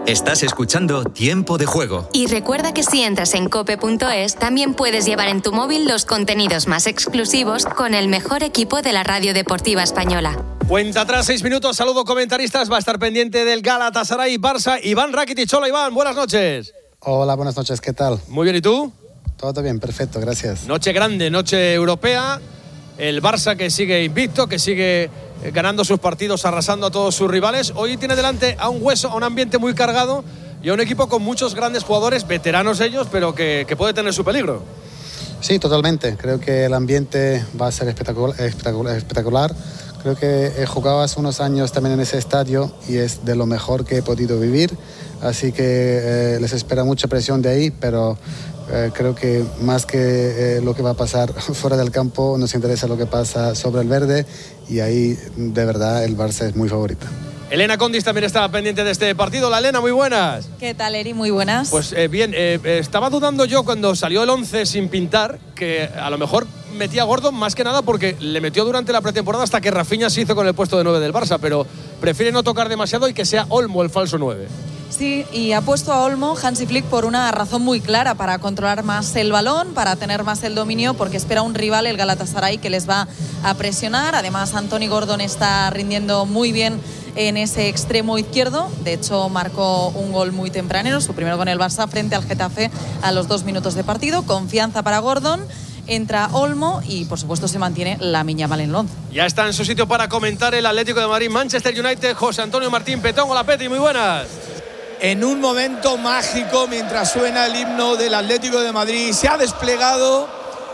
Estás escuchando Tiempo de Juego. Y recuerda que si entras en cope.es, también puedes llevar en tu móvil los contenidos más exclusivos con el mejor equipo de la radio deportiva española. Cuenta atrás, 6 minutos. Saludo comentaristas. Va a estar pendiente del Galatasaray Barça. Iván Rakitic. Hola, Iván. Buenas noches. Hola, buenas noches. ¿Qué tal? Muy bien. ¿Y tú? Todo bien. Perfecto. Gracias. Noche grande, noche europea. El Barça que sigue invicto, que sigue ganando sus partidos, arrasando a todos sus rivales. Hoy tiene delante a un hueso, a un ambiente muy cargado y a un equipo con muchos grandes jugadores, veteranos ellos, pero que puede tener su peligro. Sí, totalmente. Creo que el ambiente va a ser espectacular. Creo que he jugado hace unos años también en ese estadio y es de lo mejor que he podido vivir. Así que les espera mucha presión de ahí, pero creo que más que lo que va a pasar fuera del campo, nos interesa lo que pasa sobre el verde y ahí de verdad el Barça es muy favorita. Elena Condis también estaba pendiente de este partido. La Elena, muy buenas. ¿Qué tal, Eri? Muy buenas. Pues bien, estaba dudando yo cuando salió el 11 sin pintar, que a lo mejor metía a Gordon más que nada porque le metió durante la pretemporada hasta que Rafinha se hizo con el puesto de 9 del Barça, pero prefiere no tocar demasiado y que sea Olmo el falso 9. Sí, y ha puesto a Olmo Hansi Flick por una razón muy clara, para controlar más el balón, para tener más el dominio, porque espera un rival, el Galatasaray, que les va a presionar. Además, Anthony Gordon está rindiendo muy bien en ese extremo izquierdo. De hecho, marcó un gol muy tempranero, su primero con el Barça, frente al Getafe a los 2 minutos de partido. Confianza para Gordon. Entra Olmo y, por supuesto, se mantiene Lamine Yamal en el 11. Ya está en su sitio para comentar el Atlético de Madrid, Manchester United, José Antonio Martín Petón. Hola, Peti, muy buenas. En un momento mágico, mientras suena el himno del Atlético de Madrid, se ha desplegado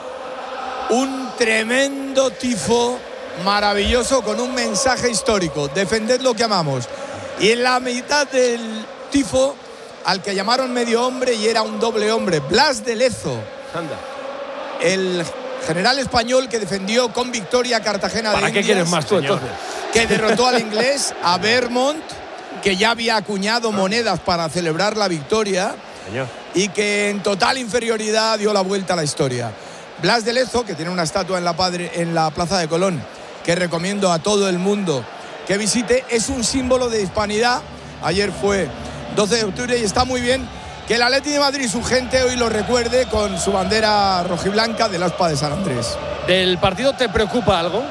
un tremendo tifo maravilloso con un mensaje histórico: defended lo que amamos. Y en la mitad del tifo, al que llamaron medio hombre y era un doble hombre, Blas de Lezo. Anda. El general español que defendió con victoria a Cartagena de Indias. ¿Para qué quieres más tú, entonces? Que derrotó al inglés, a Vermont, que ya había acuñado monedas para celebrar la victoria. Señor. Y que en total inferioridad dio la vuelta a la historia. Blas de Lezo, que tiene una estatua en la Plaza de Colón, que recomiendo a todo el mundo que visite, es un símbolo de hispanidad. Ayer fue 12 de octubre y está muy bien que el Atleti de Madrid y su gente hoy lo recuerde con su bandera rojiblanca del Aspa de San Andrés. ¿Del partido te preocupa algo?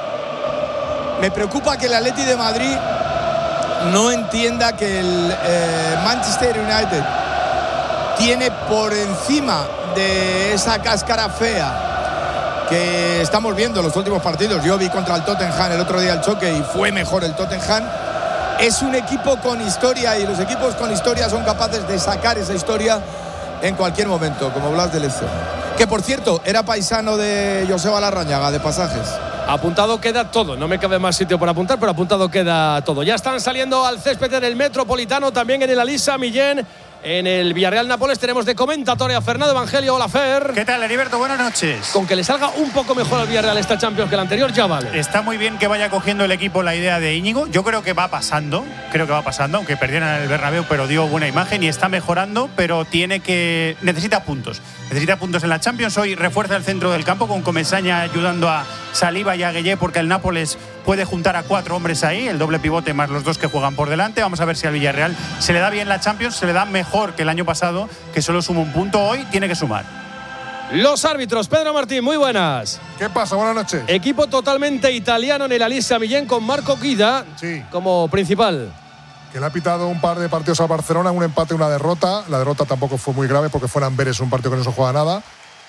Me preocupa que el Atleti de Madrid no entienda que el Manchester United tiene por encima de esa cáscara fea que estamos viendo en los últimos partidos. Yo vi contra el Tottenham el otro día el choque y fue mejor el Tottenham. Es un equipo con historia y los equipos con historia son capaces de sacar esa historia en cualquier momento, como Blas de Lezo, que por cierto era paisano de Joseba Larrañaga, de Pasajes. Apuntado queda todo, no me cabe más sitio para apuntar, pero apuntado queda todo. Ya están saliendo al césped en el Metropolitano, también en el Alisa Millén. En el Villarreal Nápoles tenemos de comentatoria a Fernando Evangelio. Hola, Fer. ¿Qué tal, Heriberto? Buenas noches. Con que le salga un poco mejor al Villarreal esta Champions que el anterior, ya vale. Está muy bien que vaya cogiendo el equipo la idea de Íñigo. Yo creo que va pasando, aunque perdieran en el Bernabéu, pero dio buena imagen y está mejorando, pero necesita puntos. Necesita puntos en la Champions. Hoy refuerza el centro del campo con Comesaña ayudando a Saliba y a Gueye, porque el Nápoles puede juntar a 4 hombres ahí, el doble pivote más los 2 que juegan por delante. Vamos a ver si al Villarreal se le da bien la Champions, se le da mejor que el año pasado, que solo suma un punto. Hoy tiene que sumar. Los árbitros, Pedro Martín, muy buenas. ¿Qué pasa? Buenas noches. Equipo totalmente italiano en el Alisa Millén con Marco Guida como principal. Que le ha pitado un par de partidos al Barcelona, un empate y una derrota. La derrota tampoco fue muy grave porque fue en Amberes, un partido que no se juega nada.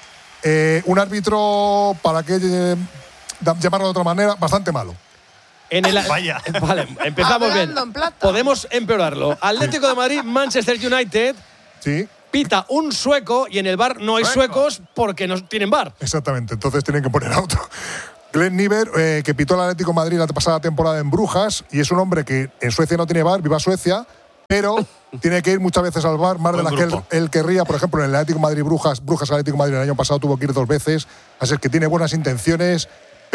Un árbitro, para qué llamarlo de otra manera, bastante malo. Vaya. Vale, empezamos bien. Podemos empeorarlo. Atlético de Madrid, Manchester United. Sí. Pita un sueco y en el VAR no hay suecos porque no tienen VAR. Exactamente, entonces tienen que poner a otro. Glenn Niver, que pitó el Atlético de Madrid la pasada temporada en Brujas, y es un hombre que en Suecia no tiene VAR, viva Suecia, pero tiene que ir muchas veces al VAR, más de la que él querría. Por ejemplo, en el Atlético de Madrid Brujas Atlético de Madrid el año pasado tuvo que ir 2 veces, así es que tiene buenas intenciones,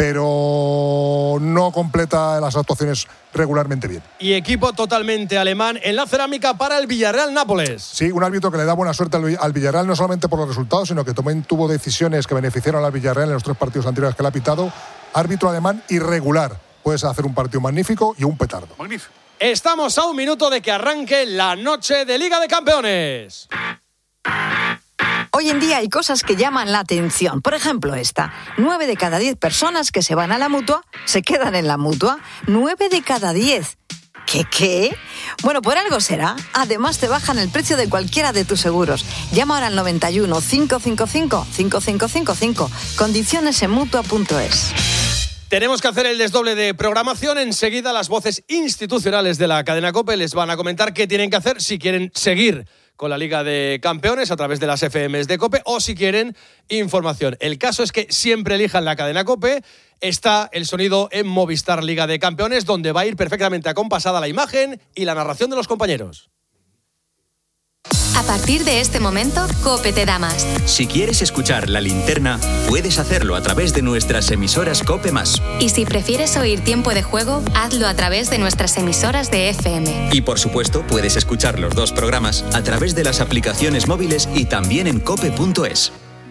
pero no completa las actuaciones regularmente bien. Y equipo totalmente alemán en la cerámica para el Villarreal Nápoles. Sí, un árbitro que le da buena suerte al Villarreal, no solamente por los resultados, sino que también tuvo decisiones que beneficiaron al Villarreal en los 3 partidos anteriores que le ha pitado. Árbitro alemán irregular. Puedes hacer un partido magnífico y un petardo. Magnífico. Estamos a un minuto de que arranque la noche de Liga de Campeones. Hoy en día hay cosas que llaman la atención. Por ejemplo, esta. 9 de cada 10 personas que se van a la Mutua se quedan en la Mutua. 9 de cada 10. ¿Qué? Bueno, por algo será. Además, te bajan el precio de cualquiera de tus seguros. Llama ahora al 91 555 5555. Condiciones en Mutua.es. Tenemos que hacer el desdoble de programación. Enseguida las voces institucionales de la cadena COPE les van a comentar qué tienen que hacer si quieren seguir con la Liga de Campeones a través de las FMs de COPE o si quieren información. El caso es que siempre elijan la cadena COPE. Está el sonido en Movistar Liga de Campeones, donde va a ir perfectamente acompasada la imagen y la narración de los compañeros. A partir de este momento, COPE te da más. Si quieres escuchar La Linterna, puedes hacerlo a través de nuestras emisoras COPE+. Y si prefieres oír Tiempo de Juego, hazlo a través de nuestras emisoras de FM. Y por supuesto, puedes escuchar los dos programas a través de las aplicaciones móviles y también en cope.es.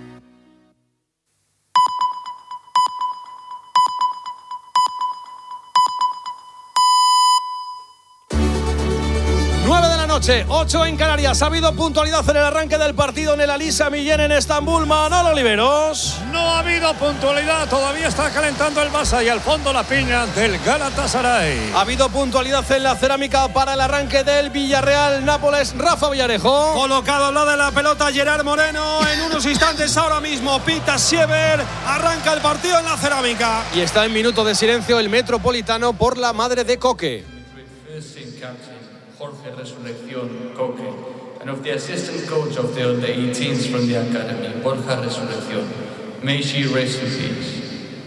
Noche, 8 en Canarias. Ha habido puntualidad en el arranque del partido en el Alisa Millén en Estambul. Manolo Oliveros. No ha habido puntualidad, todavía está calentando el Barça y al fondo la piña del Galatasaray. Ha habido puntualidad en la cerámica para el arranque del Villarreal Nápoles. Rafa Villarejo. Colocado al lado de la pelota Gerard Moreno. En unos instantes ahora mismo Pita Siever. Arranca el partido en la cerámica. Y está en minuto de silencio el Metropolitano por la madre de Coque. Jorge Resurrección Coque, and of the assistant coach of the under 18s from the academy, Borja Resurrección. May she rest in peace.